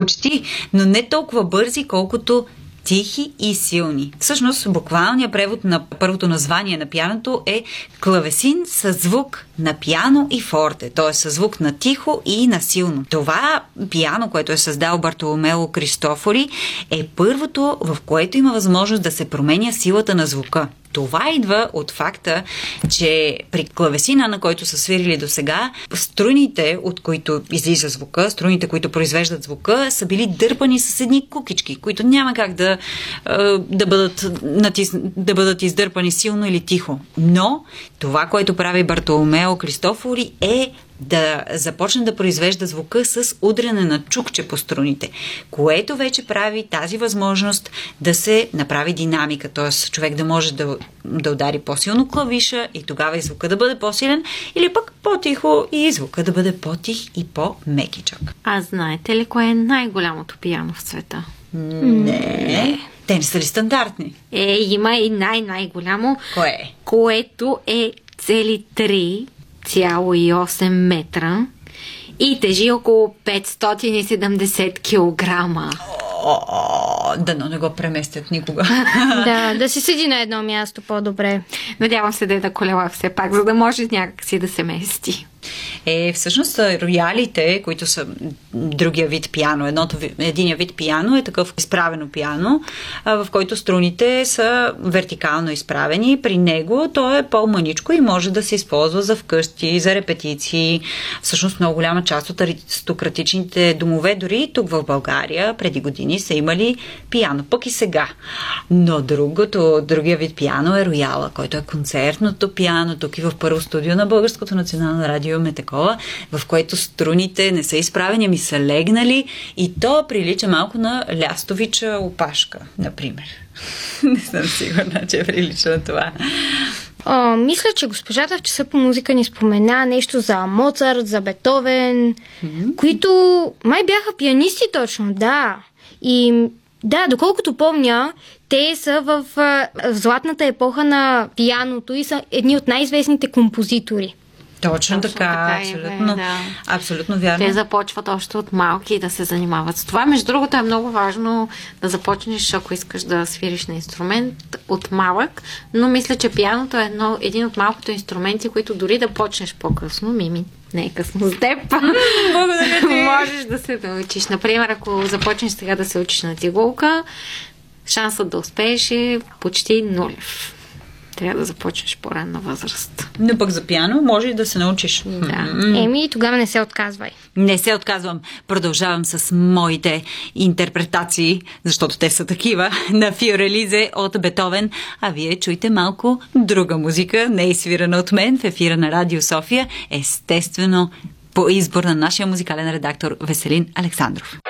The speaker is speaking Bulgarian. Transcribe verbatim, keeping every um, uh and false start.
почти, но не толкова бързи, колкото тихи и силни. Всъщност, буквалният превод на първото название на пианото е клавесин с звук на пиано и форте, т.е. със звук на тихо и на силно. Това пиано, което е създал Бартоломео Кристофори, е първото, в което има възможност да се променя силата на звука. Това идва от факта, че при клавесина, на който са свирили до сега, струните, от които излиза звука, струните, които произвеждат звука, са били дърпани с едни кукички, които няма как да, да, бъдат, натис... да бъдат издърпани силно или тихо. Но това, което прави Бартоломео Кристофори, е да започне да произвежда звука с удряне на чукче по струните, което вече прави тази възможност да се направи динамика, т.е. човек да може да, да удари по-силно клавиша и тогава и звука да бъде по-силен, или пък по-тихо и звука да бъде по-тих и по-мекичък. А знаете ли кое е най-голямото пиано в света? Не. Те не са ли стандартни? Е, има и най-най-голямо. Кое е? Което е цели три цяло и осем метра и тежи около петстотин и седемдесет килограма. О, дано не го преместят никога. Да, да си седи на едно място по-добре. Надявам се да е на колела все пак, за да може някакси да се мести. Е, всъщност роялите, които са другия вид пиано, едното, единия вид пиано е такъв изправено пиано, в който струните са вертикално изправени. При него то е по-мъничко и може да се използва за вкъщи, за репетиции. Всъщност много голяма част от аристократичните домове, дори тук в България, преди години са имали пиано, пък и сега. Но другото, другия вид пиано е рояла, който е концертното пиано. Тук и в първо студио на Българското национално радио имаме такова, в което струните не са изправени, ами са легнали и то прилича малко на лястовича опашка, например. Не съм сигурна, че прилича на това. О, мисля, че госпожата в часа по музика ни спомена нещо за Моцарт, за Бетовен, mm-hmm. които май бяха пианисти точно, да. И да, доколкото помня, те са в, в златната епоха на пианото и са едни от най-известните композитори. Точно, Точно така, така абсолютно, да. Абсолютно вярно. Те започват още от малки да се занимават с това. Между другото е много важно да започнеш, ако искаш да свириш на инструмент, от малък, но мисля, че пианото е едно, един от малкото инструменти, които дори да почнеш по-късно, Мими, не е късно с теб, благодаря ти. Можеш да се научиш. Например, ако започнеш сега да се учиш на цигулка, шансът да успееш е почти нулев. Трябва да започнеш по-ранна възраст. Но пък за пиано може и да се научиш. Да. Mm-hmm. Еми, тогава не се отказвай. Не се отказвам. Продължавам с моите интерпретации, защото те са такива, на Фиорелизе от Бетовен. А вие чуйте малко друга музика, не е свирана от мен в ефира на Радио София. Естествено, по избор на нашия музикален редактор Веселин Александров.